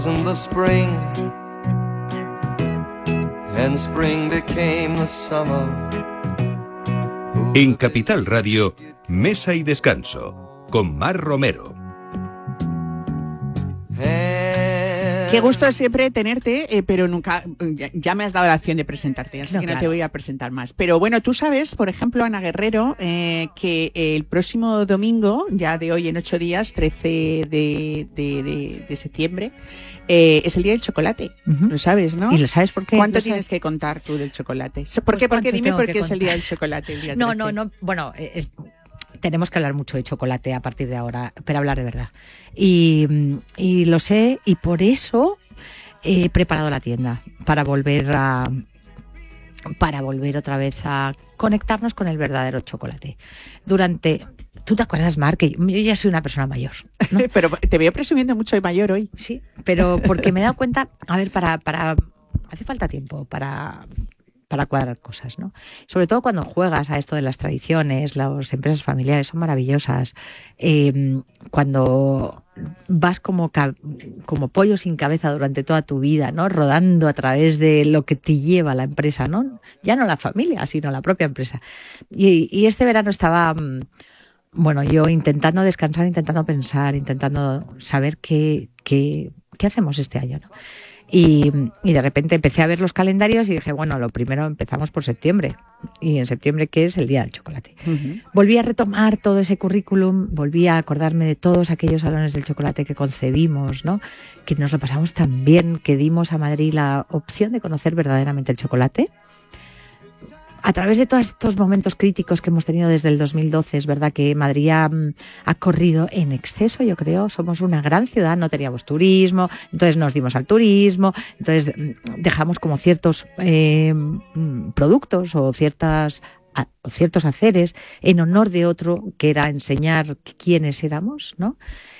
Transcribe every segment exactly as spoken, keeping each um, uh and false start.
In the spring, and spring became the summer. En Capital Radio, Mesa y Descanso, con Mar Romero. Qué gusto siempre tenerte, eh, pero nunca, ya, ya me has dado la opción de presentarte, así No, que no claro. te voy a presentar más. Pero bueno, tú sabes, por ejemplo, Ana Guerrero, eh, que el próximo domingo, ya de hoy en ocho días, trece de, de, de, de septiembre, eh, es el día del chocolate. Ujú. Lo sabes, ¿no? ¿Y lo sabes por qué? ¿Cuánto ¿Lo tienes sabes? que contar tú del chocolate? ¿Por Pues qué? Porque cuánto dime tengo por que qué es el día contar. del chocolate. El día No, trece. no, no. Bueno, es, tenemos que hablar mucho de chocolate a partir de ahora, pero hablar de verdad. Y, y lo sé, y por eso he preparado la tienda para volver a para volver otra vez a conectarnos con el verdadero chocolate. Durante, ¿tú te acuerdas, Mar, que yo, yo ya soy una persona mayor, ¿no? Pero te veo presumiendo mucho de mayor hoy. Sí, pero porque me he dado cuenta, a ver, para, para hace falta tiempo para, para cuadrar cosas, ¿no? Sobre todo cuando juegas a esto de las tradiciones, las empresas familiares son maravillosas. Eh, cuando vas como, ca- como pollo sin cabeza durante toda tu vida, ¿no? Rodando a través de lo que te lleva la empresa, ¿no? Ya no la familia, sino la propia empresa. Y, y este verano estaba, mm, bueno, yo intentando descansar, intentando pensar, intentando saber qué, qué, qué hacemos este año, ¿no? Y, y de repente empecé a ver los calendarios y dije, bueno, lo primero empezamos por septiembre. Y en septiembre, ¿qué es? El Día del Chocolate. Uh-huh. Volví a retomar todo ese currículum, volví a acordarme de todos aquellos salones del chocolate que concebimos, ¿no? Que nos lo pasamos tan bien, que dimos a Madrid la opción de conocer verdaderamente el chocolate. A través de todos estos momentos críticos que hemos tenido desde el dos mil doce, es verdad que Madrid ha, ha corrido en exceso, yo creo. Somos una gran ciudad, no teníamos turismo, entonces nos dimos al turismo, entonces dejamos como ciertos eh, productos o ciertas a, o ciertos haceres en honor de otro, que era enseñar quiénes éramos, ¿no?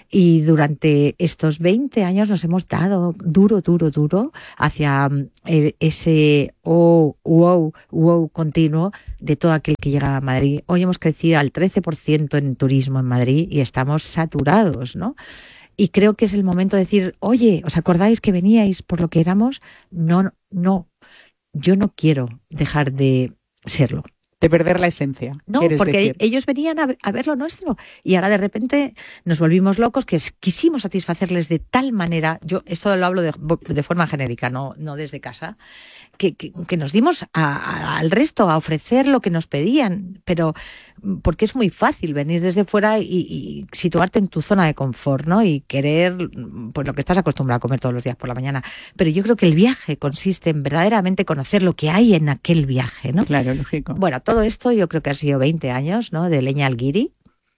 Y durante estos veinte años nos hemos dado duro, duro, duro hacia eh, ese oh, wow, wow continuo de todo aquel que llega a Madrid. Hoy hemos crecido al trece por ciento en turismo en Madrid y estamos saturados, ¿no? Y creo que es el momento de decir, oye, ¿os acordáis que veníais por lo que éramos? No, no, yo no quiero dejar de serlo. De perder la esencia. No, porque decir? ellos venían a, a ver lo nuestro y ahora de repente nos volvimos locos, que quisimos satisfacerles de tal manera, yo esto lo hablo de, de forma genérica, no, no desde casa, que, que, que nos dimos a, a, al resto a ofrecer lo que nos pedían, pero porque es muy fácil venir desde fuera y, y situarte en tu zona de confort, ¿no? Y querer pues lo que estás acostumbrado a comer todos los días por la mañana. Pero yo creo que el viaje consiste en verdaderamente conocer lo que hay en aquel viaje, ¿no? Claro, lógico. Bueno, todo esto yo creo que ha sido veinte años, ¿no? De leña al guiri.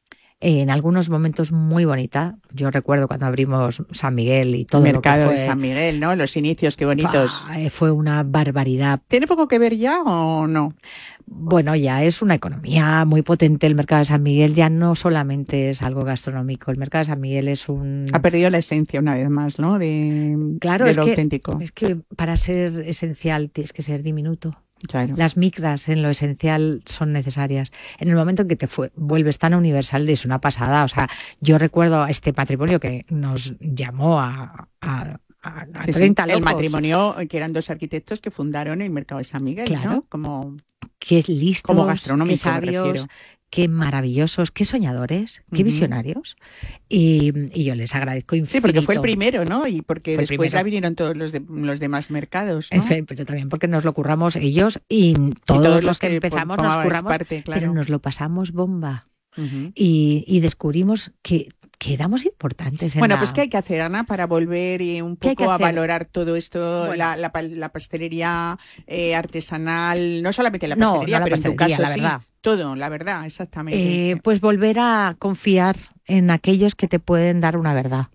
En algunos momentos muy bonita. Yo recuerdo cuando abrimos San Miguel y todo el mercado lo que fue, de San Miguel, ¿no? Los inicios, qué bonitos. Bah, fue una barbaridad. ¿Tiene poco que ver ya o no? Bueno, ya es una economía muy potente. El mercado de San Miguel ya no solamente es algo gastronómico. El mercado de San Miguel es un... Ha perdido la esencia una vez más, ¿no? De, claro, de es lo que, auténtico. Es que para ser esencial tienes que ser diminuto. Claro. Las micras en lo esencial son necesarias. En el momento en que te fue, vuelves tan universal, es una pasada. O sea, yo recuerdo a este matrimonio que nos llamó a... a A, a sí, treinta sí. locos. El matrimonio, que eran dos arquitectos que fundaron el mercado de San Miguel, claro. ¿no? Como, qué listos, como gastronómico, qué sabios, me refiero. Qué maravillosos, qué soñadores, qué uh-huh. visionarios. Y, y yo les agradezco infinito. Sí, porque fue el primero, ¿no? Y porque fue después ya vinieron todos los, de, los demás mercados, ¿no? En fin, pero también porque nos lo curramos ellos y todos, y todos los, los que, que empezamos nos curramos, parte, claro. Pero nos lo pasamos bomba. Uh-huh. Y, y descubrimos que que éramos importantes. En bueno, la... pues ¿qué hay que hacer, Ana, para volver y un poco a valorar todo esto, bueno. la, la, la pastelería eh, artesanal, no solamente la pastelería, no, no la pero pastelería, en tu caso la verdad. sí, todo, la verdad, exactamente. Eh, pues volver a confiar en aquellos que te pueden dar una verdad.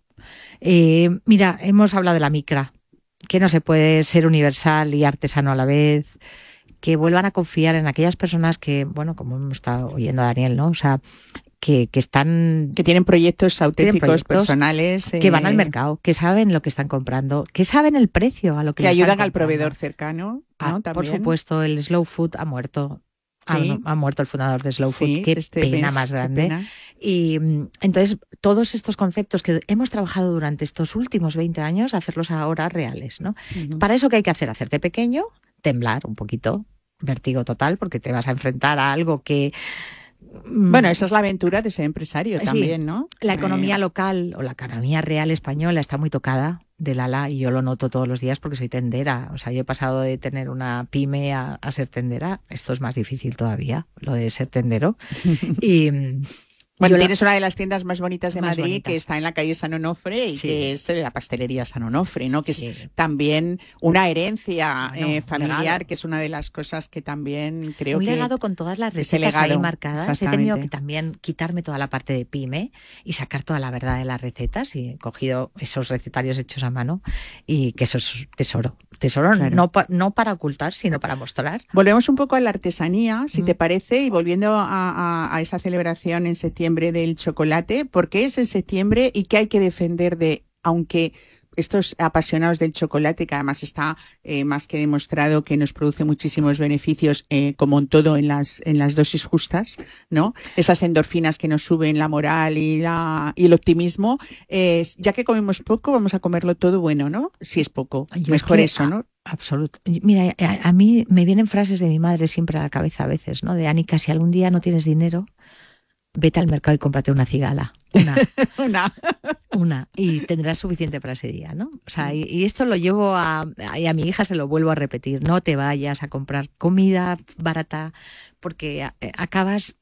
Eh, mira, hemos hablado de la micra, que no se puede ser universal y artesano a la vez, que vuelvan a confiar en aquellas personas que, bueno, como hemos estado oyendo a Daniel, ¿no? O sea, Que, que están que tienen proyectos auténticos, tienen proyectos personales que eh, van al mercado, que saben lo que están comprando, que saben el precio a lo que, que les ayudan están al proveedor cercano, ¿no? Ah, También. Por supuesto, el slow food ha muerto. Ha, Sí. ha muerto el fundador de Slow Food. Sí, Qué este pena mes, más qué grande. pena. Y mm, entonces, todos estos conceptos que hemos trabajado durante estos últimos veinte años, hacerlos ahora reales, ¿no? Ujú. Para eso, ¿qué hay que hacer? Hacerte pequeño, temblar un poquito, vértigo total, porque te vas a enfrentar a algo que... mm, Bueno, esa es la aventura de ser empresario Sí. también, ¿no? La Eh, economía local o la economía real española está muy tocada del ala y yo lo noto todos los días porque soy tendera. O sea, yo he pasado de tener una pyme a, a ser tendera. Esto es más difícil todavía, lo de ser tendero. Y mm, Bueno, yo la- tienes una de las tiendas más bonitas de Más Madrid, bonitas. que está en la calle San Onofre y Sí. que es eh, la pastelería San Onofre, ¿no? Que Sí. es también una herencia Bueno, eh, un familiar, legado. que es una de las cosas que también creo un que... legado con todas las ese recetas ahí legado, marcadas. He exactamente. tenido que también quitarme toda la parte de pyme y sacar toda la verdad de las recetas y he cogido esos recetarios hechos a mano y que eso es tesoro. Tesoro Claro. no, pa- no para ocultar, sino para mostrar. Volvemos un poco a la artesanía, si Mm. te parece, y volviendo a, a- a esa celebración en septiembre del chocolate, ¿por qué es en septiembre y qué hay que defender de, aunque estos apasionados del chocolate, que además está eh, más que demostrado que nos produce muchísimos beneficios, eh, como en todo, en las, en las dosis justas, ¿no? Esas endorfinas que nos suben la moral y, la, y el optimismo, eh, ya que comemos poco, vamos a comerlo todo bueno, ¿no? Si es poco, Yo es mejor que, eso, ¿no? Absoluto. Mira, a, a mí me vienen frases de mi madre siempre a la cabeza a veces, ¿no? De Anika, si algún día no tienes dinero, vete al mercado y cómprate una cigala. Una, Una. una. Y tendrás suficiente para ese día, ¿no? O sea, y, y esto lo llevo a, a... Y a mi hija se lo vuelvo a repetir. No te vayas a comprar comida barata porque a- acabas...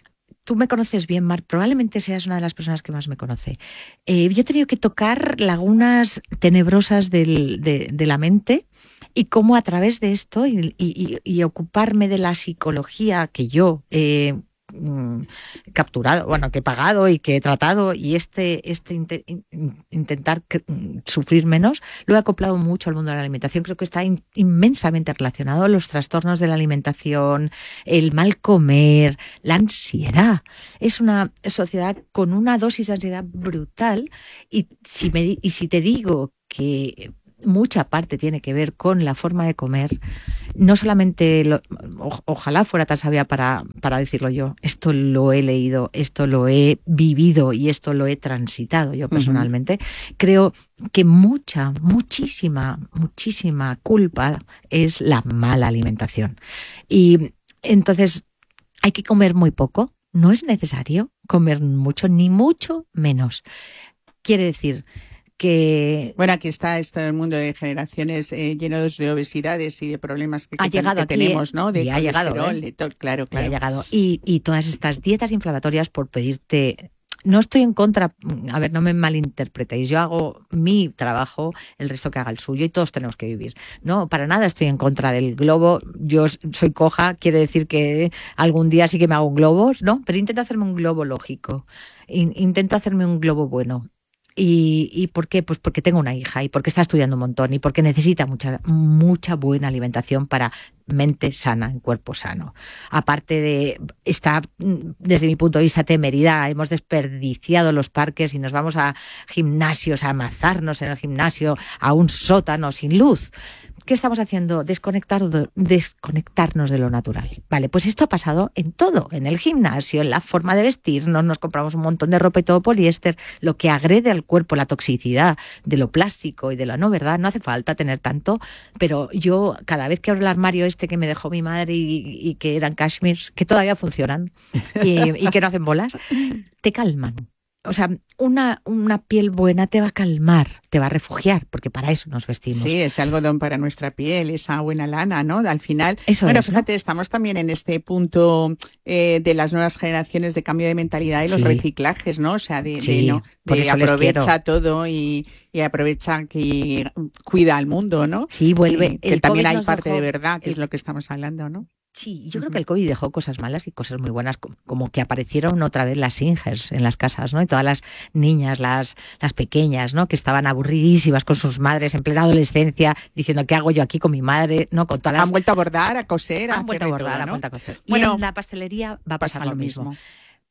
Tú me conoces bien, Mar, probablemente seas una de las personas que más me conoce. Eh, yo he tenido que tocar lagunas tenebrosas del- de, de la mente y cómo a través de esto y, y- y ocuparme de la psicología que yo he mm, capturado, bueno, que he pagado y que he tratado y este, este inte- in- intentar que- mm, sufrir menos, lo he acoplado mucho al mundo de la alimentación. Creo que está in- inmensamente relacionado los trastornos de la alimentación, el mal comer, la ansiedad. Es una sociedad con una dosis de ansiedad brutal y si, me, di- y si te digo que mucha parte tiene que ver con la forma de comer, no solamente, lo, o, ojalá fuera tan sabia para, para decirlo yo, esto lo he leído, esto lo he vivido y esto lo he transitado yo personalmente, uh-huh. Creo que mucha, muchísima, muchísima culpa es la mala alimentación. Y entonces hay que comer muy poco, no es necesario comer mucho, ni mucho menos. Quiere decir que... Bueno, aquí está este el mundo de generaciones eh, llenos de obesidades y de problemas que, ha que, llegado que aquí, tenemos, ¿no? De y ha llegado, ¿eh? de todo, claro, claro. Y ha llegado. Y, y todas estas dietas inflamatorias por pedirte... No estoy en contra, a ver, no me malinterpretéis, yo hago mi trabajo, el resto que haga el suyo y todos tenemos que vivir. No, para nada estoy en contra del globo, yo soy coja, quiere decir que algún día sí que me hago un globo, ¿no? Pero intento hacerme un globo lógico, intento hacerme un globo bueno. ¿Y, ¿Y por qué? Pues porque tengo una hija y porque está estudiando un montón y porque necesita mucha, mucha buena alimentación para mente sana, en cuerpo sano. Aparte de, está desde mi punto de vista temeridad, hemos desperdiciado los parques y nos vamos a gimnasios, a amazarnos en el gimnasio, a un sótano sin luz. ¿Qué estamos haciendo? Desconectar, desconectarnos de lo natural. Vale, pues esto ha pasado en todo, en el gimnasio, en la forma de vestirnos, nos compramos un montón de ropa y todo poliéster, lo que agrede al cuerpo, la toxicidad de lo plástico y de la no verdad, no hace falta tener tanto, pero yo cada vez que abro el armario este que me dejó mi madre y, y que eran cashmeres, que todavía funcionan y, y que no hacen bolas, te calman. O sea, una, una piel buena te va a calmar, te va a refugiar, porque para eso nos vestimos. Sí, ese algodón para nuestra piel, esa buena lana, ¿no? Al final, eso bueno, es, fíjate, ¿no? Estamos también en este punto eh, de las nuevas generaciones de cambio de mentalidad y los sí. reciclajes, ¿no? O sea, de, sí, de, no, de aprovecha todo y, y aprovecha que cuida al mundo, ¿no? Sí, vuelve. Y, que también hay parte dejó, de verdad, que el, es lo que estamos hablando, ¿no? Sí, yo creo que el COVID dejó cosas malas y cosas muy buenas, como que aparecieron otra vez las singers en las casas, ¿no? Y todas las niñas, las, las pequeñas, ¿no? Que estaban aburridísimas con sus madres en plena adolescencia, diciendo, ¿qué hago yo aquí con mi madre? ¿No? Con todas las... Han vuelto a bordar, a coser, han a vuelto a bordar, todo, ¿no? han vuelto a coser. Bueno, y en la pastelería va a pasar lo mismo. mismo.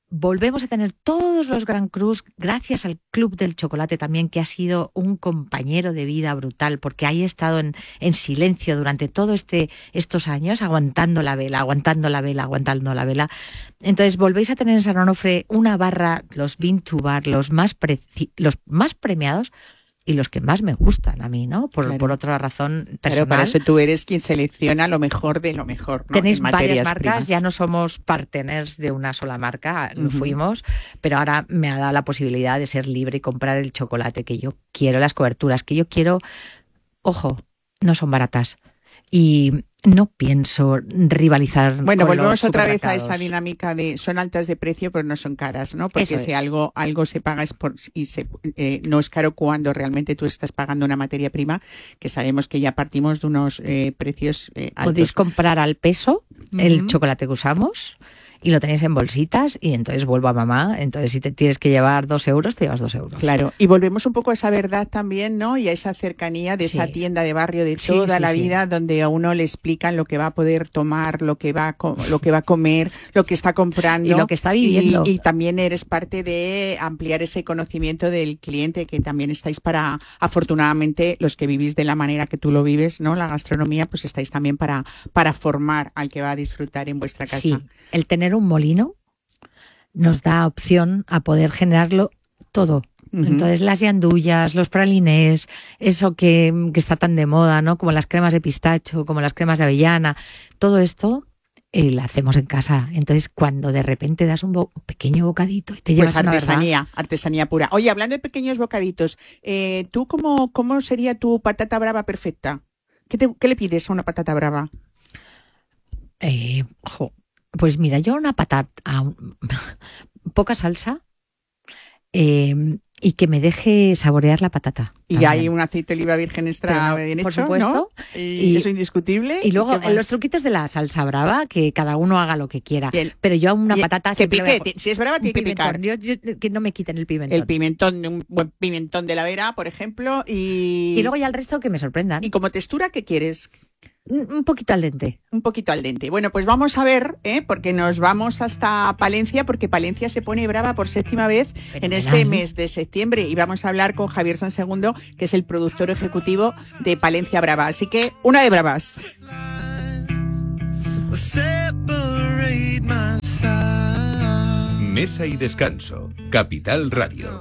volvemos a tener todos los Grand Crus gracias al Club del Chocolate también, que ha sido un compañero de vida brutal, porque ahí he estado en, en silencio durante todos este, estos años, aguantando la vela, aguantando la vela, aguantando la vela. Entonces volvéis a tener en San Onofre una barra, los Bean to Bar, los más, preci- los más premiados, y los que más me gustan a mí, ¿no? Por, Claro. por otra razón personal. Claro, para eso tú eres quien selecciona lo mejor de lo mejor, ¿no? Tenéis En varias materias marcas, primas. ya no somos partners de una sola marca, lo Ujú. fuimos, pero ahora me ha dado la posibilidad de ser libre y comprar el chocolate que yo quiero, las coberturas que yo quiero. Ojo, no son baratas y no pienso rivalizar. Bueno, con volvemos los otra vez a supermercados. esa dinámica de son altas de precio, pero no son caras, ¿no? Porque Eso si es. algo algo se paga es por y se eh, no es caro cuando realmente tú estás pagando una materia prima, que sabemos que ya partimos de unos eh, precios eh, altos. Podéis comprar al peso el Ujú. chocolate que usamos y lo tenéis en bolsitas y entonces vuelvo a mamá. Entonces si te tienes que llevar dos euros, te llevas dos euros. Claro, y volvemos un poco a esa verdad también, ¿no? Y a esa cercanía de esa Sí. tienda de barrio de Sí, toda sí, la sí. vida, donde a uno le explican lo que va a poder tomar, lo que va a, co- lo que va a comer, lo que está comprando Y lo que está viviendo. Y, y también eres parte de ampliar ese conocimiento del cliente, que también estáis para, afortunadamente, los que vivís de la manera que tú lo vives, ¿no? La gastronomía, pues estáis también para, para formar al que va a disfrutar en vuestra casa. Sí, el tener un molino nos da opción a poder generarlo todo. Ujú. Entonces las yandullas, los pralinés, eso que, que está tan de moda, ¿no? Como las cremas de pistacho, como las cremas de avellana, todo esto eh, lo hacemos en casa. Entonces cuando de repente das un, bo- un pequeño bocadito y te llevas Pues una verdad. artesanía, artesanía pura. Oye, hablando de pequeños bocaditos, eh, ¿tú cómo, cómo sería tu patata brava perfecta? ¿Qué, te- qué le pides a una patata brava? Eh, jo, pues mira, yo una patata, a un- poca salsa eh, y que me deje saborear la patata. Y también. hay un aceite de oliva virgen extra Pero, bien por hecho, supuesto. ¿no? Y, Y- eso indiscutible. Y luego qué más? los truquitos de la salsa brava, que cada uno haga lo que quiera. Bien. Pero yo a una Y- patata que siempre le voy a pique, poner si es brava un tiene que picar. pimentón. Yo- yo- que no me quiten el pimentón. El pimentón, un buen pimentón de la Vera, por ejemplo, y, Y luego ya el resto que me sorprendan. y como textura, ¿qué quieres? Un un poquito al dente. Un poquito al dente. Bueno, pues vamos a ver, ¿eh? Porque nos vamos hasta Palencia, porque Palencia se pone brava por séptima vez en este Fenomenal. mes de septiembre. Y vamos a hablar con Javier Sansegundo, que es el productor ejecutivo de Palencia Brava. Así que, una de bravas. Separate my side. Mesa y Descanso, Capital Radio.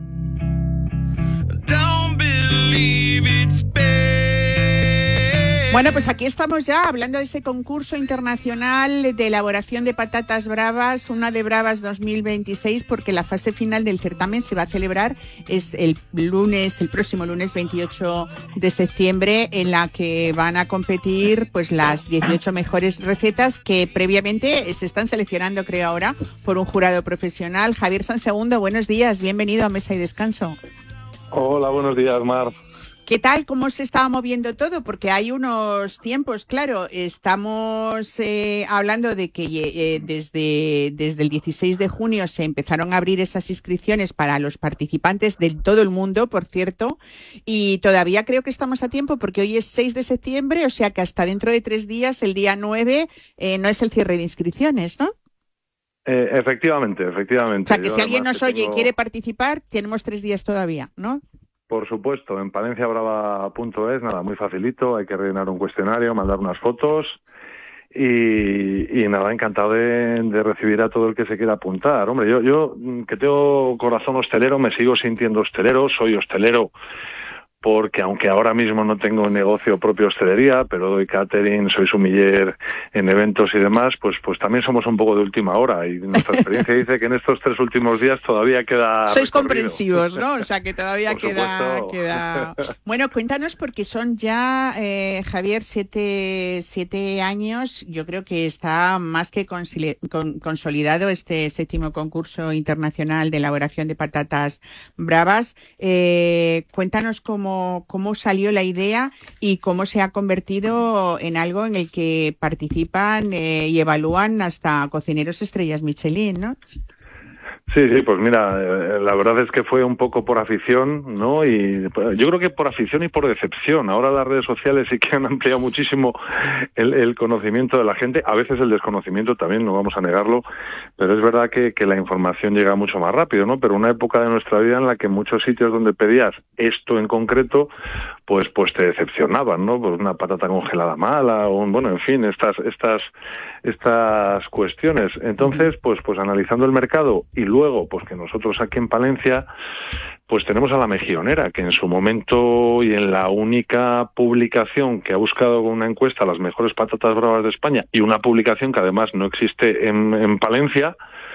Don't believe it's bad. Bueno, pues aquí estamos ya hablando de ese concurso internacional de elaboración de patatas bravas, una de bravas dos mil veintiséis, porque la fase final del certamen se va a celebrar es el lunes, el próximo lunes veintiocho de septiembre, en la que van a competir pues las dieciocho mejores recetas que previamente se están seleccionando, creo ahora, por un jurado profesional. Javier Sansegundo, buenos días, bienvenido a Mesa y Descanso. Hola, buenos días, Mar. ¿Qué tal? ¿Cómo se estaba moviendo todo? Porque hay unos tiempos, claro, estamos eh, hablando de que eh, desde, desde el dieciséis de junio se empezaron a abrir esas inscripciones para los participantes de todo el mundo, por cierto, y todavía creo que estamos a tiempo porque hoy es seis de septiembre, o sea que hasta dentro de tres días, el día nueve, eh, no es el cierre de inscripciones, ¿no? Eh, efectivamente, efectivamente. O sea que Yo si alguien además nos que oye y tengo, quiere participar, tenemos tres días todavía, ¿no? Por supuesto, en palenciabrava punto es, nada, muy facilito, hay que rellenar un cuestionario, mandar unas fotos y, y nada, encantado de, de recibir a todo el que se quiera apuntar. Hombre, yo, yo mm, que tengo corazón hostelero, me sigo sintiendo hostelero, soy hostelero porque aunque ahora mismo no tengo un negocio propio de hostelería, pero doy catering, soy sumiller en eventos y demás, pues pues también somos un poco de última hora y nuestra experiencia dice que en estos tres últimos días todavía queda Sois recorrido. comprensivos, ¿no? O sea que todavía Por queda, supuesto. queda... Bueno, cuéntanos porque son ya, eh, Javier, siete, siete años. Yo creo que está más que consili- con- consolidado este séptimo concurso internacional de elaboración de patatas bravas. Eh, cuéntanos cómo, cómo salió la idea y cómo se ha convertido en algo en el que participan eh, y evalúan hasta cocineros estrellas Michelin, ¿no? Sí, sí, pues mira, eh, la verdad es que fue un poco por afición, ¿no? Y pues, yo creo que por afición y por decepción. Ahora las redes sociales sí que han ampliado muchísimo el, el conocimiento de la gente, a veces el desconocimiento también, no vamos a negarlo, pero es verdad que, que la información llega mucho más rápido, ¿no? Pero una época de nuestra vida en la que muchos sitios donde pedías esto en concreto, pues pues te decepcionaban, ¿no? Pues una patata congelada mala, o un, bueno, en fin, estas estas estas cuestiones. Entonces, pues pues analizando el mercado y luego Luego, pues que nosotros aquí en Palencia, pues tenemos a La Mejillonera, que en su momento y en la única publicación que ha buscado con una encuesta las mejores patatas bravas de España, y una publicación que además no existe en, en Palencia,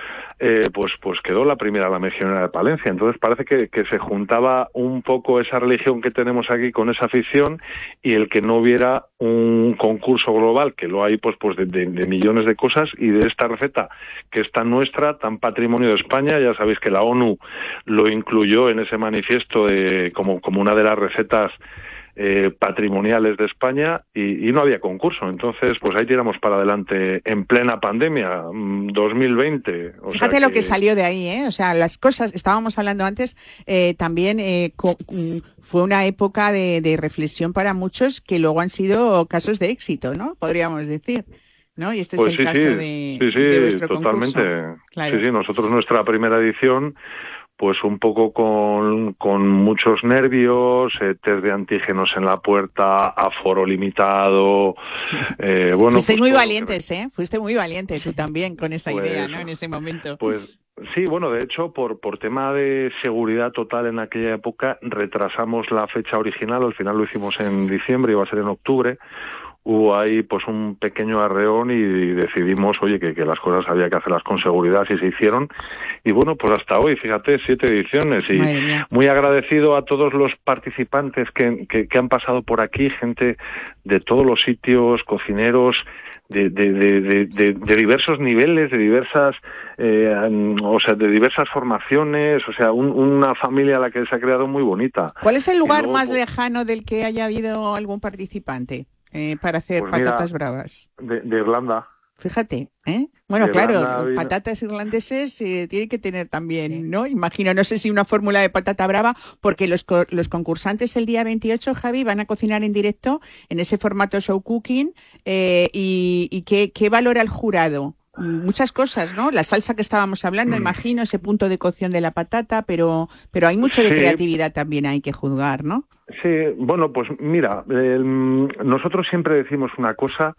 eh, pues pues quedó la primera La Mejillonera de Palencia. Entonces parece que, que se juntaba un poco esa religión que tenemos aquí con esa afición, y el que no hubiera un concurso global, que lo hay pues pues de, de, de millones de cosas, y de esta receta que es tan nuestra, tan patrimonio de España. Ya sabéis que la ONU lo incluyó en ese manifiesto de, como, como una de las recetas Eh, patrimoniales de España, y, y no había concurso. Entonces, pues ahí tiramos para adelante en plena pandemia, dos mil veinte. O Fíjate sea lo que... que salió de ahí, ¿eh? O sea, las cosas, estábamos hablando antes, eh, también eh, co- fue una época de, de reflexión para muchos que luego han sido casos de éxito, ¿no? Podríamos decir, ¿no? Y este Pues es el sí, caso sí, de, sí, sí, de vuestro totalmente. concurso. Claro. Sí, sí, nosotros nuestra primera edición, pues un poco con, con muchos nervios, eh, test de antígenos en la puerta, aforo limitado, eh, bueno... Fuisteis pues muy todo valientes, ¿eh? Fuiste muy valiente tú también con esa Pues, idea, ¿no? En ese momento. Pues sí, bueno, de hecho, por, por tema de seguridad total en aquella época, retrasamos la fecha original. Al final lo hicimos en diciembre, iba a ser en octubre. Hubo ahí pues un pequeño arreón y decidimos, oye, que, que las cosas había que hacerlas con seguridad, y se hicieron. Y bueno, pues hasta hoy, fíjate, siete ediciones, y muy agradecido a todos los participantes que, que, que han pasado por aquí, gente de todos los sitios, cocineros, de, de, de, de, de, de diversos niveles, de diversas, eh, o sea, de diversas formaciones, o sea, un, una familia a la que se ha creado muy bonita. ¿Cuál es el lugar luego, más pues, lejano del que haya habido algún participante eh, para hacer pues mira, patatas bravas? De, de Irlanda. Fíjate, ¿eh? Bueno, De claro, Irlanda vino... patatas irlandeses eh, tienen que tener también, sí, ¿no? Imagino, no sé si una fórmula de patata brava, porque los, co- los concursantes el día veintiocho, Javi, van a cocinar en directo en ese formato show cooking, eh, y, y ¿qué, qué valora el jurado? Muchas cosas, ¿no? La salsa que estábamos hablando, mm. imagino, ese punto de cocción de la patata, pero, pero hay mucho de sí. creatividad también, hay que juzgar, ¿no? Sí, bueno, pues mira, eh, nosotros siempre decimos una cosa,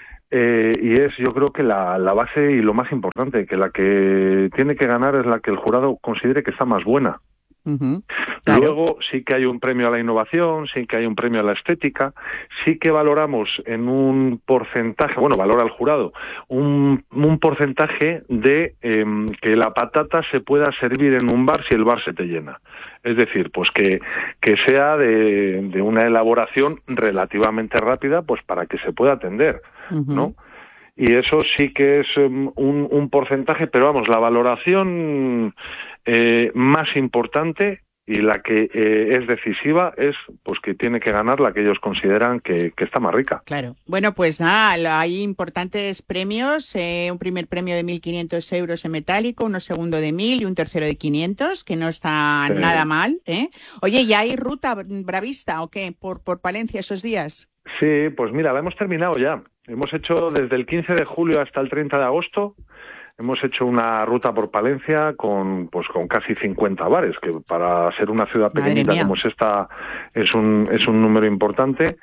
Eh, y es, yo creo que la, la base y lo más importante, que la que tiene que ganar es la que el jurado considere que está más buena. Uh-huh. Claro. Luego sí que hay un premio a la innovación, sí que hay un premio a la estética, sí que valoramos en un porcentaje, bueno, valora el jurado, un, un porcentaje de eh, que la patata se pueda servir en un bar si el bar se te llena. Es decir, pues que, que sea de, de una elaboración relativamente rápida, pues para que se pueda atender, uh-huh. ¿no? Y eso sí que es um, un, un porcentaje, pero vamos, la valoración eh, más importante y la que eh, es decisiva es pues que tiene que ganar la que ellos consideran que, que está más rica. Claro. Bueno, pues nada, hay importantes premios, eh, un primer premio de mil quinientos euros en metálico, uno segundo de mil y un tercero de quinientos, que no está sí. nada mal, ¿eh? Oye, ¿ya hay ruta bravista o qué por, por Palencia esos días? Sí, pues mira, la hemos terminado ya. Hemos hecho desde el quince de julio hasta el treinta de agosto. Hemos hecho una ruta por Palencia con pues con casi cincuenta bares, que para ser una ciudad pequeñita como es esta es un es un número importante,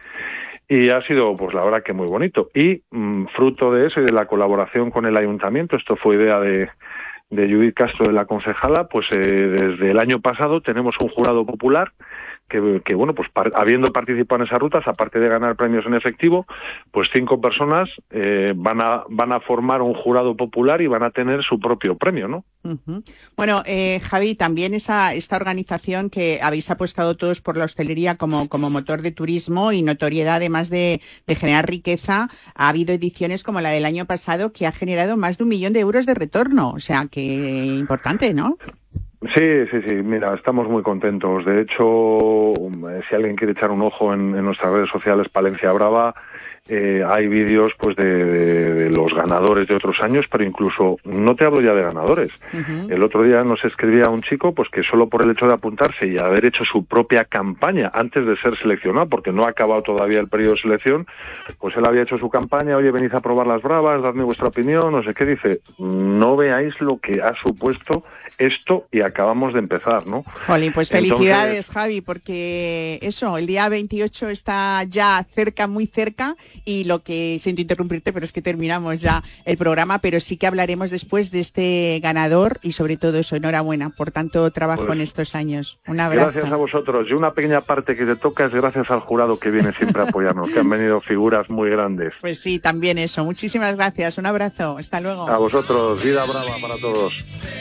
y ha sido pues la verdad que muy bonito. Y mmm, fruto de eso y de la colaboración con el ayuntamiento, esto fue idea de de Judith Castro, de la concejala, pues eh, desde el año pasado tenemos un jurado popular que, que bueno, pues par, habiendo participado en esas rutas, aparte de ganar premios en efectivo, pues cinco personas eh, van a van a formar un jurado popular y van a tener su propio premio, ¿no? Uh-huh. Bueno, eh, Javi, también esa esta organización que habéis apostado todos por la hostelería como, como motor de turismo y notoriedad, además de, de generar riqueza, ha habido ediciones como la del año pasado que ha generado más de un millón de euros de retorno, o sea que importante, ¿no? Sí, sí, sí, mira, estamos muy contentos. De hecho, si alguien quiere echar un ojo en, en nuestras redes sociales, Palencia Brava, eh, hay vídeos pues de, de, de los ganadores de otros años, pero incluso, no te hablo ya de ganadores. Uh-huh. El otro día nos escribía un chico pues que solo por el hecho de apuntarse y haber hecho su propia campaña antes de ser seleccionado, porque no ha acabado todavía el periodo de selección, pues él había hecho su campaña, oye, venid a probar las bravas, dadme vuestra opinión, no sé qué, dice, no veáis lo que ha supuesto esto y acabamos de empezar, ¿no? Jolín, pues felicidades, Entonces, Javi, porque eso, el día veintiocho está ya cerca, muy cerca, y lo que, siento interrumpirte, pero es que terminamos ya el programa, pero sí que hablaremos después de este ganador y sobre todo eso, enhorabuena por tanto trabajo pues, en estos años. Un abrazo. Gracias a vosotros, y una pequeña parte que te toca es gracias al jurado que viene siempre a apoyarnos, que han venido figuras muy grandes. Pues sí, también eso, muchísimas gracias, un abrazo, hasta luego. A vosotros, vida brava para todos.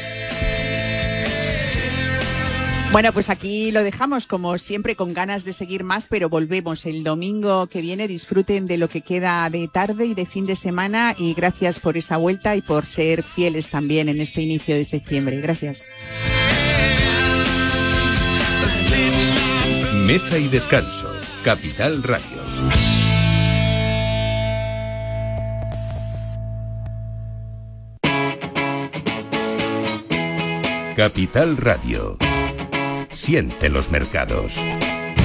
Bueno, pues aquí lo dejamos, como siempre, con ganas de seguir más, pero volvemos el domingo que viene. Disfruten de lo que queda de tarde y de fin de semana y gracias por esa vuelta y por ser fieles también en este inicio de septiembre. Gracias. Mesa y Descanso, Capital Radio. Capital Radio. Siente los mercados.